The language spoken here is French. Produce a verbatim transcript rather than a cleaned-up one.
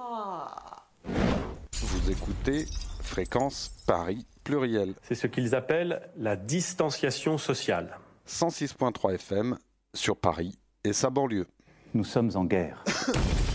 Vous écoutez Fréquence Paris Pluriel. C'est ce qu'ils appellent la distanciation sociale. cent six virgule trois F M sur Paris et sa banlieue. Nous sommes en guerre.